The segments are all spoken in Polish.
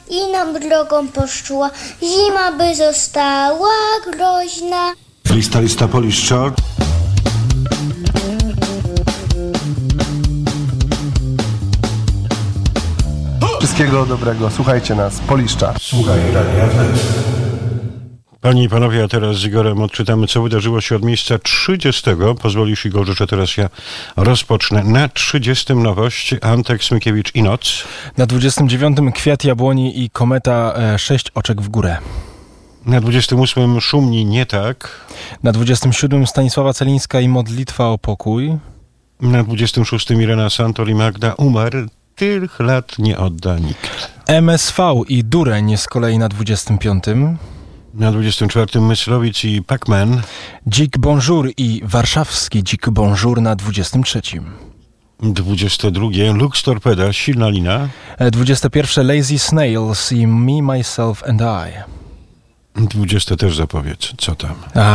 i nam drogą poszła, zima by została groźna. Lista Polish Chart. Wszystkiego dobrego, słuchajcie nas, Polish Chart. Słuchaj, Radia Wnet. Panie i panowie, a teraz z Igorem odczytamy, co wydarzyło się od miejsca 30. Pozwolisz, Igorze, że teraz ja rozpocznę. Na 30. nowość Antek Smykiewicz i Noc. Na 29. Kwiat jabłoni i kometa 6 oczek w górę. Na 28. Szumni nie tak. Na 27. Stanisława Celińska i Modlitwa o pokój. Na 26. Irena Santor i Magda Umarł. Tych lat nie odda nikt. MSV i Dureń z kolei na 25. Na 24. Myslowic i Pac-Man. Dzik Bonjour i warszawski Dzik Bonjour na 23. 22. Lux Torpeda, Silna Lina. 21. Lazy Snails i Me, Myself and I. 20. też zapowiedz, co tam?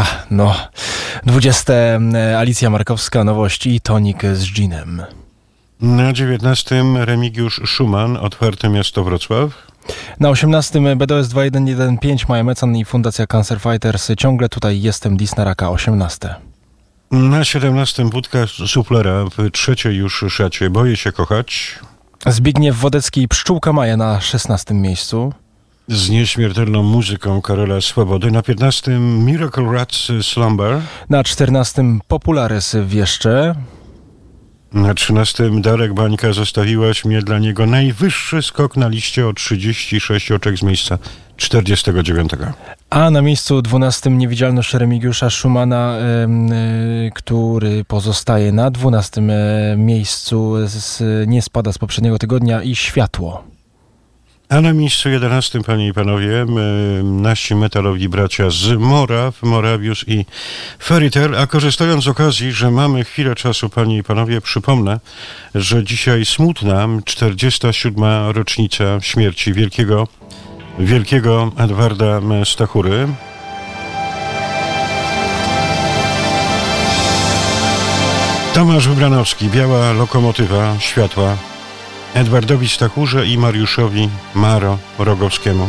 20. Alicja Markowska, Nowości i Tonik z Ginem. Na 19. Remigiusz Szuman, Otwarte Miasto Wrocław. Na 18. BDS 2115, Maja Mecan i Fundacja Cancer Fighters. Ciągle tutaj jestem, Dis na raka, 18. Na 17. Wódka Suflera, w trzeciej już szacie Boję się kochać. Zbigniew Wodecki i Pszczółka Maja na 16. miejscu. Z nieśmiertelną muzyką Karola Swobody. Na 15. Miracle Rats Slumber. Na 14. Populares Wieszcze. Na 13. Darek Bańka, Zostawiłaś mnie, dla niego najwyższy skok na liście o 36 oczek z miejsca 49. A na miejscu 12. Niewidzialność Remigiusza Szumana, który pozostaje na 12. miejscu, nie spada z poprzedniego tygodnia, i Światło. A na miejscu 11, panie i panowie, nasi metalowi bracia z Moraw, Morawius i Fairytale. A korzystając z okazji, że mamy chwilę czasu, panie i panowie, przypomnę, że dzisiaj smutna 47. rocznica śmierci wielkiego Edwarda Stachury. Tomasz Wybranowski, Biała lokomotywa światła. Edwardowi Stachurze i Mariuszowi Maro Rogowskiemu.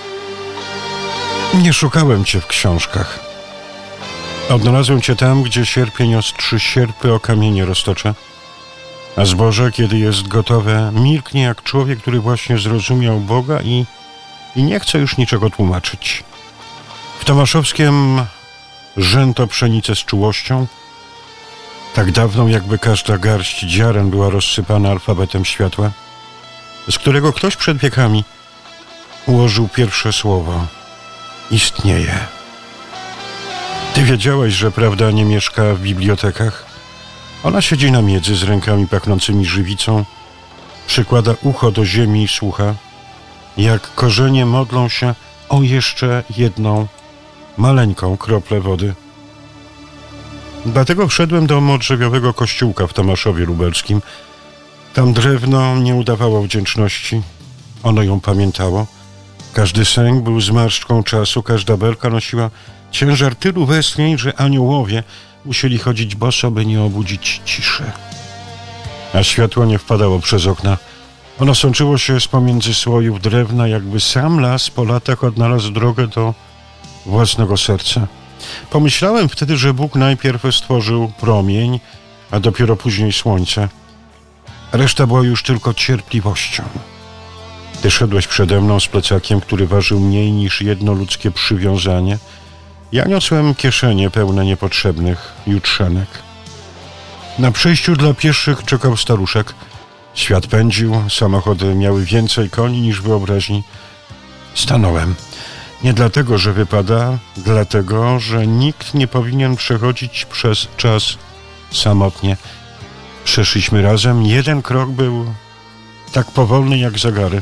Nie szukałem cię w książkach. Odnalazłem cię tam, gdzie sierpień ostrzy sierpy o kamienie roztocza, a zboże, kiedy jest gotowe, milknie jak człowiek, który właśnie zrozumiał Boga i nie chce już niczego tłumaczyć. W Tomaszowskiem rzęto pszenicę z czułością, tak dawną, jakby każda garść ziaren była rozsypana alfabetem światła, z którego ktoś przed wiekami ułożył pierwsze słowo: istnieje. Ty wiedziałeś, że prawda nie mieszka w bibliotekach? Ona siedzi na miedzy z rękami pachnącymi żywicą, przykłada ucho do ziemi i słucha, jak korzenie modlą się o jeszcze jedną maleńką kroplę wody. Dlatego wszedłem do modrzewiowego kościółka w Tomaszowie Lubelskim. Tam drewno nie udawało wdzięczności. Ono ją pamiętało. Każdy sęk był zmarszczką czasu, każda belka nosiła ciężar tylu westchnień, że aniołowie musieli chodzić boso, by nie obudzić ciszy. A światło nie wpadało przez okna. Ono sączyło się z pomiędzy słojów drewna, jakby sam las po latach odnalazł drogę do własnego serca. Pomyślałem wtedy, że Bóg najpierw stworzył promień, a dopiero później słońce. Reszta była już tylko cierpliwością. Ty szedłeś przede mną z plecakiem, który ważył mniej niż jedno ludzkie przywiązanie. Ja niosłem kieszenie pełne niepotrzebnych jutrzenek. Na przejściu dla pieszych czekał staruszek. Świat pędził, samochody miały więcej koni niż wyobraźni. Stanąłem. Nie dlatego, że wypada, dlatego, że nikt nie powinien przechodzić przez czas samotnie. Przeszliśmy razem. Jeden krok był tak powolny jak zegary.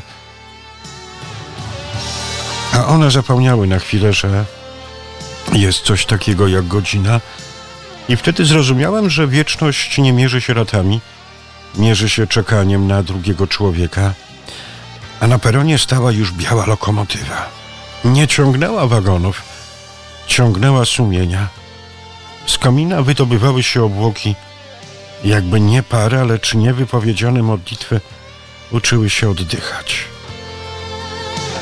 A one zapomniały na chwilę, że jest coś takiego jak godzina. I wtedy zrozumiałem, że wieczność nie mierzy się latami. Mierzy się czekaniem na drugiego człowieka. A na peronie stała już biała lokomotywa. Nie ciągnęła wagonów, ciągnęła sumienia. Z komina wydobywały się obłoki, jakby nie para, lecz niewypowiedziane modlitwy uczyły się oddychać.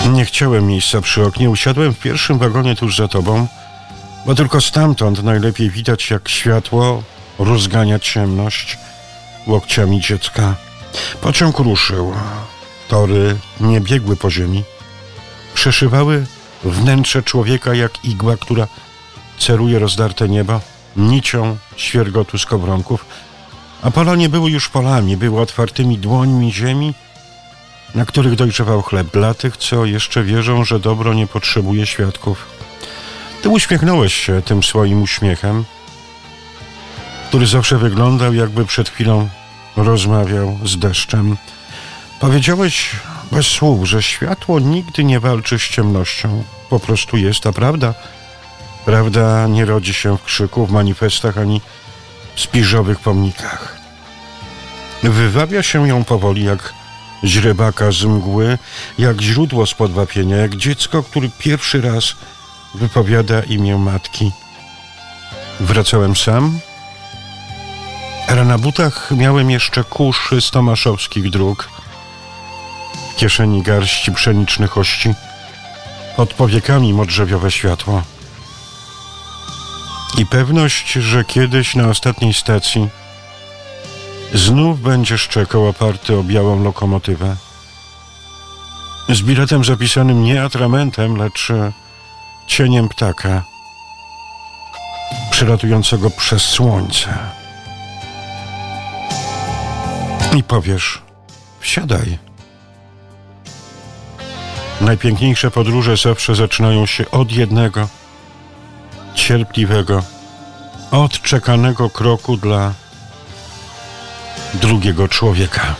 Nie chciałem miejsca przy oknie. Usiadłem w pierwszym wagonie tuż za tobą, bo tylko stamtąd najlepiej widać, jak światło rozgania ciemność łokciami dziecka. Pociąg ruszył. Tory nie biegły po ziemi. Przeszywały wnętrze człowieka jak igła, która ceruje rozdarte niebo nicią świergotu skowronków. A pola nie były już polami, były otwartymi dłońmi ziemi, na których dojrzewał chleb dla tych, co jeszcze wierzą, że dobro nie potrzebuje świadków. Ty uśmiechnąłeś się tym swoim uśmiechem, który zawsze wyglądał, jakby przed chwilą rozmawiał z deszczem. Powiedziałeś bez słów, że światło nigdy nie walczy z ciemnością. Po prostu jest, a prawda nie rodzi się w krzyku, w manifestach, ani w spiżowych pomnikach. Wywabia się ją powoli, jak źrebaka z mgły, jak źródło spod wapienia, jak dziecko, który pierwszy raz wypowiada imię matki. Wracałem sam, ale na butach miałem jeszcze kurz z tomaszowskich dróg, w kieszeni garści pszenicznych ości, pod powiekami modrzewiowe światło i pewność, że kiedyś na ostatniej stacji znów będziesz czekał oparty o białą lokomotywę z biletem zapisanym nie atramentem, lecz cieniem ptaka przelatującego przez słońce. I powiesz: wsiadaj. Najpiękniejsze podróże zawsze zaczynają się od jednego cierpliwego, odczekanego kroku dla drugiego człowieka.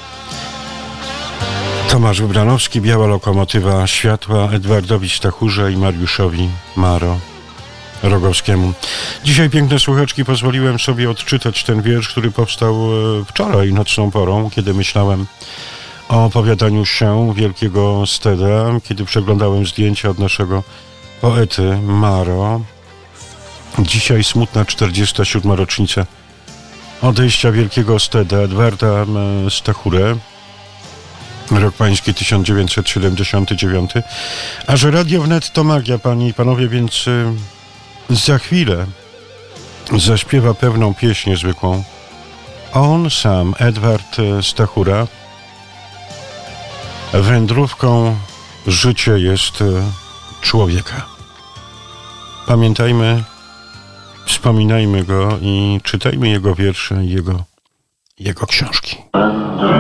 Tomasz Wybranowski, Biała lokomotywa światła, Edwardowi Stachurze i Mariuszowi Maro Rogowskiemu. Dzisiaj, piękne słuchaczki, pozwoliłem sobie odczytać ten wiersz, który powstał wczoraj nocną porą, kiedy myślałem o opowiadaniu się Wielkiego Steda, kiedy przeglądałem zdjęcia od naszego poety Maro. Dzisiaj smutna 47. rocznica odejścia Wielkiego Steda, Edwarda Stachurę. Rok pański 1979. A że Radio Wnet to magia, panie i panowie, więc za chwilę zaśpiewa pewną pieśń niezwykłą. On sam, Edward Stachura. Wędrówką życie jest człowieka. Pamiętajmy, wspominajmy go i czytajmy jego wiersze i jego książki.